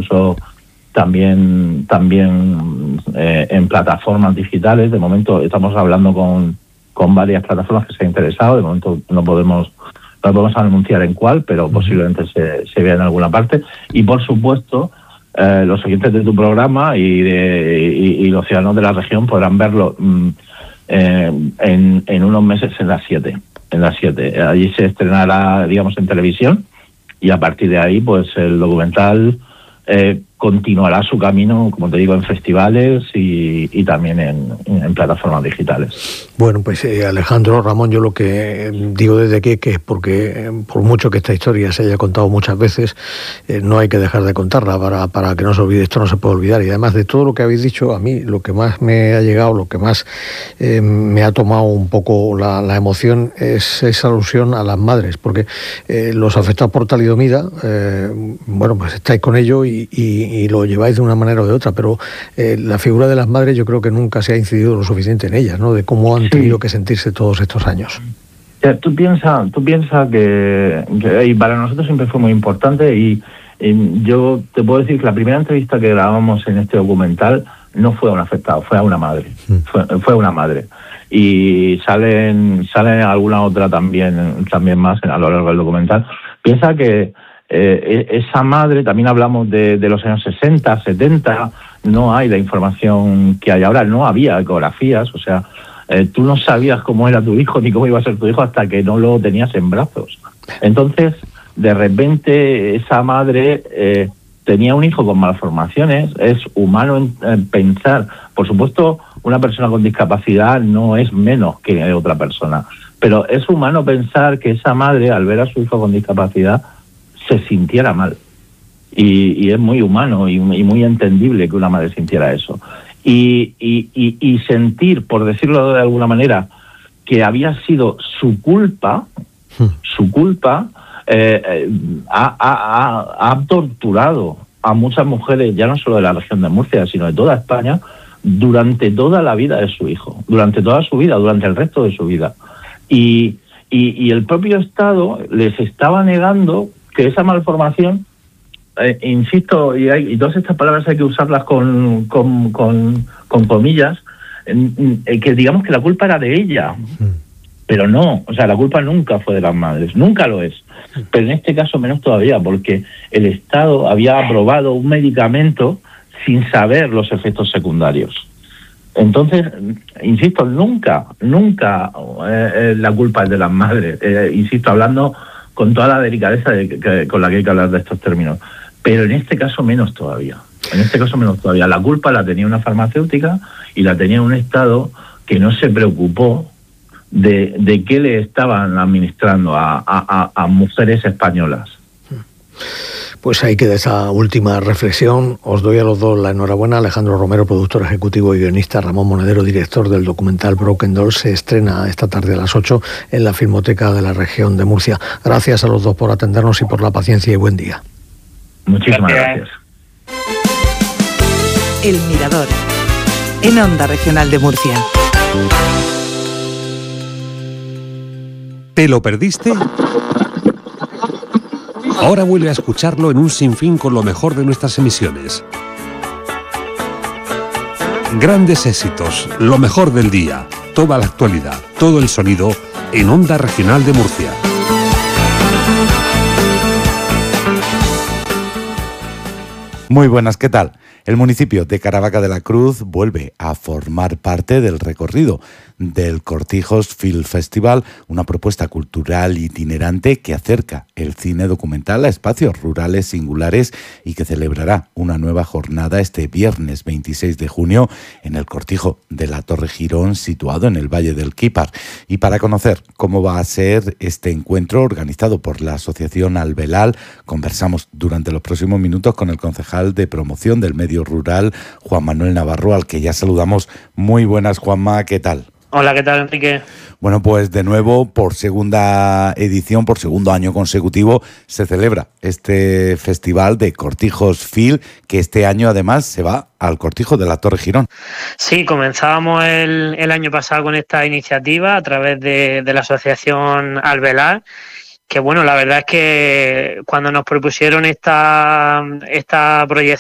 incluso también en plataformas digitales. De momento estamos hablando con varias plataformas que se han interesado. De momento no podemos anunciar en cuál, pero posiblemente se vea en alguna parte. Y por supuesto, los oyentes de tu programa y los ciudadanos de la región podrán verlo en unos meses en las 7. Allí se estrenará, digamos, en televisión, y a partir de ahí, pues el documental continuará su camino, como te digo, en festivales y también en plataformas digitales. Bueno, pues Alejandro, Ramón, yo lo que digo desde aquí que es porque por mucho que esta historia se haya contado muchas veces, no hay que dejar de contarla para que no se olvide. Esto no se puede olvidar. Y además de todo lo que habéis dicho, a mí lo que más me ha llegado, lo que más me ha tomado un poco la emoción es esa alusión a las madres, porque los afectados por talidomida, bueno, pues estáis con ello y lo lleváis de una manera o de otra, pero la figura de las madres yo creo que nunca se ha incidido lo suficiente en ellas, ¿no? De cómo han tenido que sentirse todos estos años. Tú piensas que y para nosotros siempre fue muy importante, y yo te puedo decir que la primera entrevista que grabamos en este documental no fue a un afectado, fue a una madre. Fue una madre. Y salen alguna otra también más a lo largo del documental. Piensa que esa madre, también hablamos de los años 60, 70, no hay la información que hay ahora, no había ecografías, o sea, tú no sabías cómo era tu hijo ni cómo iba a ser tu hijo hasta que no lo tenías en brazos. Entonces, de repente, esa madre tenía un hijo con malformaciones. Es humano pensar. Por supuesto, una persona con discapacidad no es menos que otra persona, pero es humano pensar que esa madre, al ver a su hijo con discapacidad, se sintiera mal. Y es muy humano y muy entendible que una madre sintiera eso. Y sentir, por decirlo de alguna manera, que había sido su culpa, ha torturado a muchas mujeres, ya no solo de la región de Murcia, sino de toda España, durante toda la vida de su hijo, durante toda su vida, durante el resto de su vida. Y el propio Estado les estaba negando que esa malformación, insisto, y todas estas palabras hay que usarlas con comillas, que digamos que la culpa era de ella. Pero no, o sea, la culpa nunca fue de las madres, nunca lo es. Pero en este caso menos todavía, porque el Estado había aprobado un medicamento sin saber los efectos secundarios. Entonces, insisto, nunca la culpa es de las madres. Insisto, hablando con toda la delicadeza con la que hay que hablar de estos términos. Pero en este caso menos todavía. La culpa la tenía una farmacéutica y la tenía un Estado que no se preocupó de qué le estaban administrando a mujeres españolas. Pues ahí queda esa última reflexión. Os doy a los dos la enhorabuena. Alejandro Romero, productor ejecutivo y guionista; Ramón Monedero, director del documental Broken Doll. Se estrena esta tarde a las 8 en la Filmoteca de la región de Murcia. Gracias a los dos por atendernos y por la paciencia, y buen día. Muchísimas gracias. El Mirador, en Onda Regional de Murcia. ¿Te lo perdiste? Ahora vuelve a escucharlo en un sinfín con lo mejor de nuestras emisiones. Grandes éxitos, lo mejor del día, toda la actualidad, todo el sonido en Onda Regional de Murcia. Muy buenas, ¿qué tal? El municipio de Caravaca de la Cruz vuelve a formar parte del recorrido del Cortijos Film Festival, una propuesta cultural itinerante que acerca el cine documental a espacios rurales singulares y que celebrará una nueva jornada este viernes 26 de junio en el Cortijo de la Torre Girón, situado en el Valle del Quípar. Y para conocer cómo va a ser este encuentro organizado por la Asociación Albelal, conversamos durante los próximos minutos con el concejal de promoción del medio rural, Juan Manuel Navarro, al que ya saludamos. Muy buenas, Juanma, ¿qué tal? Hola, ¿qué tal, Enrique? Bueno, pues de nuevo, por segunda edición, por segundo año consecutivo, se celebra este festival de Cortijos Film, que este año además se va al Cortijo de la Torre Girón. Sí, comenzábamos el año pasado con esta iniciativa a través de la Asociación Albelal, que bueno, la verdad es que cuando nos propusieron esta proyección